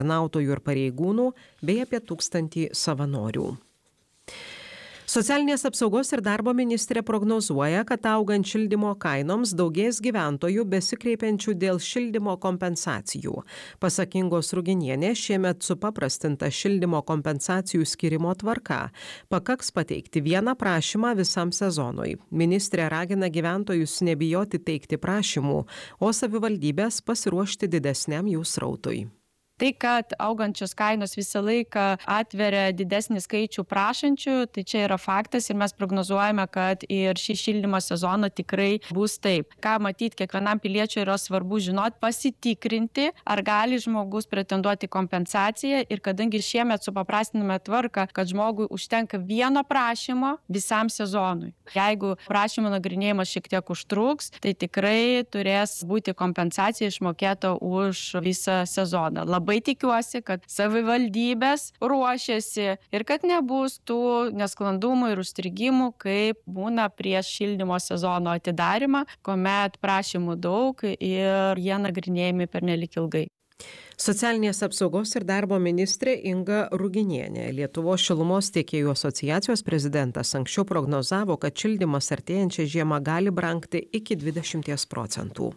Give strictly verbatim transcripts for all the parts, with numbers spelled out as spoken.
tarnautojų ir pareigūnų bei apie tūkstantį savanorių. Socialinės apsaugos ir darbo ministrė prognozuoja, kad augant šildymo kainoms daugės gyventojų besikreipiančių dėl šildymo kompensacijų. Pasak Ingos Ruginienės, šiemet supaprastinta šildymo kompensacijų skirimo tvarka. Pakaks pateikti vieną prašymą visam sezonui. Ministrė ragina gyventojus nebijoti teikti prašymų, o savivaldybės pasiruošti didesniam jų srautui. Tai, kad augančios kainos visą laiką atveria didesnį skaičių prašančių, tai čia yra faktas ir mes prognozuojame, kad ir šį šildymo sezoną tikrai bus taip. Ką matyti, kiekvienam piliečiui yra svarbu žinoti, pasitikrinti, ar gali žmogus pretenduoti kompensaciją ir kadangi šiemet supaprastiname tvarką, kad žmogui užtenka vieno prašymo visam sezonui. Jeigu prašymo nagrinėjimas šiek tiek užtruks, tai tikrai turės būti kompensacija išmokėta už visą sezoną. Labai Labai tikiuosi, kad savivaldybės ruošiasi ir kad nebus tų nesklandumų ir užstrigimų, kaip būna prieš šildymo sezono atidarimą, kuomet prašymų daug ir jie nagrinėjami pernelik ilgai. Socialinės apsaugos ir darbo ministrė Inga Ruginienė. Lietuvos šilumos tiekėjų asociacijos prezidentas anksčiau prognozavo, kad šildymas artėjančią žiemą gali brangti iki dvidešimt procentų.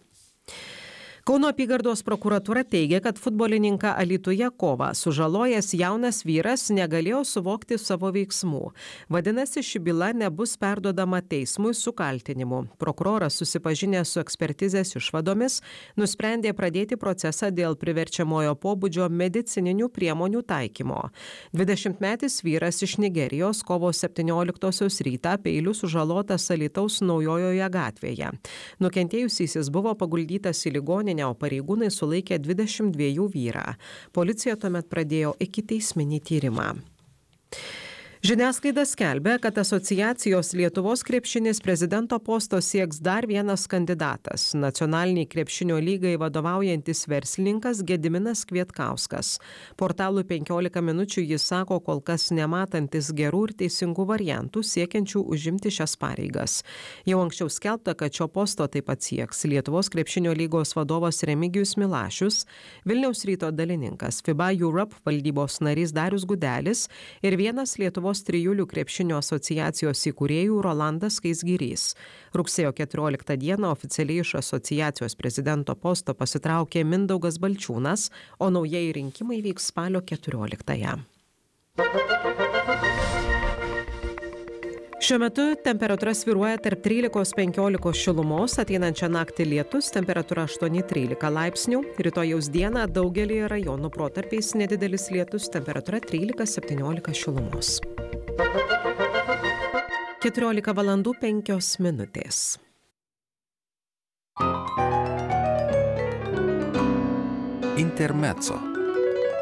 Kauno apygardos prokuratūra teigia, kad futbolininką Alytuje kovą sužalojęs jaunas vyras negalėjo suvokti savo veiksmų. Vadinasi, ši byla nebus perduodama teismui su kaltinimu. Prokuroras, susipažinęs su ekspertizės išvadomis, nusprendė pradėti procesą dėl priverčiamojo pobūdžio medicininių priemonių taikymo. dvidešimtmetis vyras iš Nigerijos kovo septynioliktosios rytą peiliu sužalotas Alytaus Naujojoje gatvėje. Nukentėjusysis buvo paguldytas į ligoninę, o pareigūnai sulaikė dvidešimt dviejų vyrą. Policija tuomet pradėjo ikiteisminį tyrimą. Žiniasklaida skelbia, kad asociacijos Lietuvos krepšinis prezidento posto sieks dar vienas kandidatas - nacionaliniai krepšinio lygai vadovaujantis verslininkas Gediminas Kvietkauskas. Portalui penkiolika minučių jis sako, kol kas nematantis gerų ir teisingų variantų siekiančių užimti šias pareigas. Jau anksčiau skelbta, kad šio posto taip pat sieks Lietuvos krepšinio lygos vadovas Remigijus Milašius, Vilniaus Ryto dalininkas, FIBA Europe valdybos narys Darius Gudelis ir vienas Lietuvos trijulių krepšinio asociacijos įkūrėjų Rolandas Skaisgirys. Rugsėjo keturioliktą dieną oficialiai iš asociacijos prezidento posto pasitraukė Mindaugas Balčiūnas, o naujieji rinkimai vyks spalio keturioliktąją. Šiuo metu temperatūra svyruoja tarp trylikos penkiolikos šilumos, ateinančią naktį lietus, temperatūra aštuoni trylika laipsnių, rytojaus dieną daugelį rajonų protarpiais nedidelis lietus, temperatūra trylika septyniolika šilumos. keturiolika valandų penkios minutės. Intermezzo.